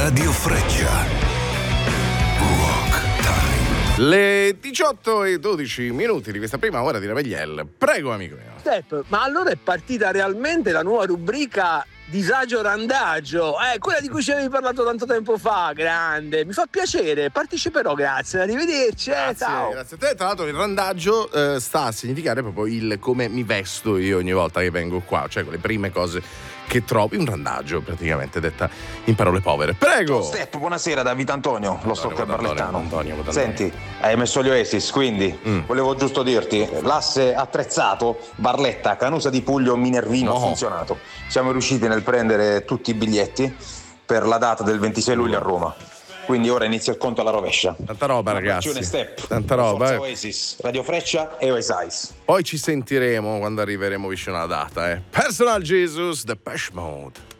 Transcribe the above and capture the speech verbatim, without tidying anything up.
Radio Freccia. Rock Time. Le diciotto e dodici minuti di questa prima ora di Revegliel. Prego, amico mio. Step, ma allora è partita realmente la nuova rubrica Disagio Randagio, eh, quella di cui ci avevi parlato tanto tempo fa, grande, mi fa piacere, parteciperò, grazie, arrivederci, eh, Grazie, ciao. grazie a te. Tra l'altro il randaggio eh, sta a significare proprio il come mi vesto io ogni volta che vengo qua, cioè con le prime cose che trovi, un randaggio praticamente, detta in parole povere. Prego. Step, buonasera da Vitantonio, lo stalker barlettano. Antonio, Antonio. Senti, hai messo gli Oasis, quindi Mm. volevo giusto dirti, l'asse attrezzato Barletta, Canusa di Puglio, Minervino No. ha funzionato. Siamo riusciti nel prendere tutti i biglietti per la data del ventisei luglio a Roma. Quindi ora inizia il conto alla rovescia. Tanta roba, ragazzi. Abbraccione, Step. Tanta roba. Forza eh. Oasis, Radio Freccia e Oasis. Poi ci sentiremo quando arriveremo vicino alla data, eh. Personal Jesus, Depeche Mode.